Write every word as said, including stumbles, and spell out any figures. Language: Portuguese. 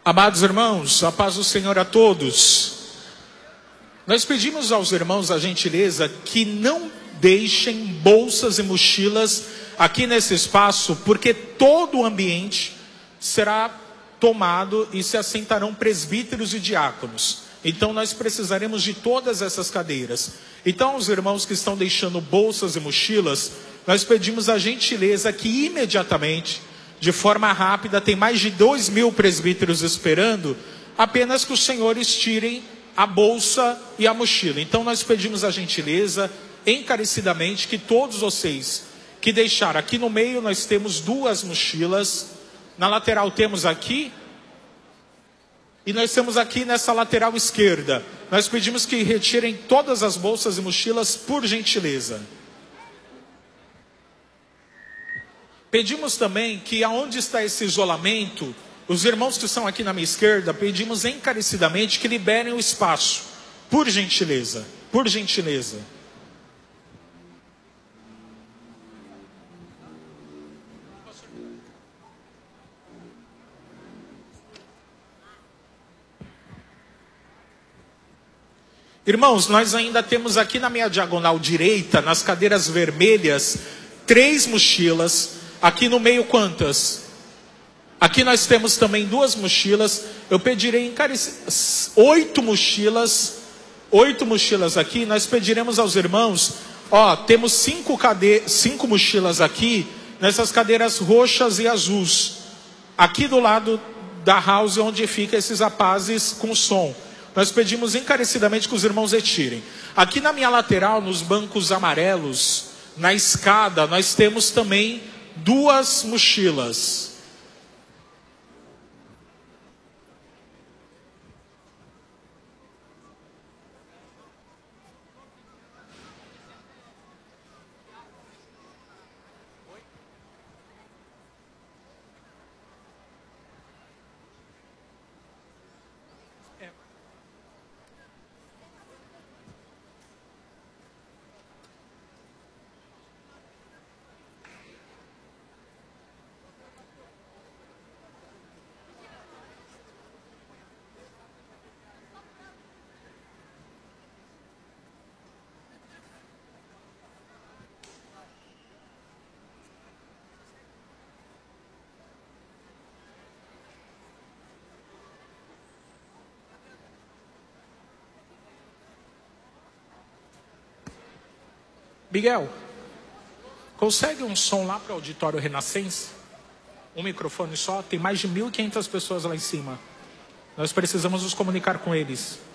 Amados irmãos, a paz do Senhor a todos. Nós pedimos aos irmãos a gentileza que não deixem bolsas e mochilas aqui nesse espaço, porque todo o ambiente será tomado e se assentarão presbíteros e diáconos. Então nós precisaremos de todas essas cadeiras. Então os irmãos que estão deixando bolsas e mochilas, nós pedimos a gentileza que imediatamente, de forma rápida, tem mais de dois mil presbíteros esperando, apenas que os senhores tirem a bolsa e a mochila. Então nós pedimos a gentileza, encarecidamente, que todos vocês que deixaram, aqui no meio nós temos duas mochilas, na lateral temos aqui, e nós temos aqui nessa lateral esquerda. Nós pedimos que retirem todas as bolsas e mochilas, por gentileza. Pedimos também que aonde está esse isolamento, os irmãos que estão aqui na minha esquerda, pedimos encarecidamente que liberem o espaço, por gentileza, por gentileza. Irmãos, nós ainda temos aqui na minha diagonal direita, nas cadeiras vermelhas, três mochilas. Aqui no meio quantas? Aqui nós temos também duas mochilas. Eu pedirei encarecidamente oito mochilas. Oito mochilas aqui. Nós pediremos aos irmãos, ó, temos cinco, cade... cinco mochilas aqui, nessas cadeiras roxas e azuis. Aqui do lado da house, onde fica esses rapazes com som. Nós pedimos encarecidamente que os irmãos retirem. Aqui na minha lateral, nos bancos amarelos, na escada, nós temos também duas mochilas. Miguel, consegue um som lá para o auditório Renascença? Um microfone só? Tem mais de mil e quinhentas pessoas lá em cima. Nós precisamos nos comunicar com eles.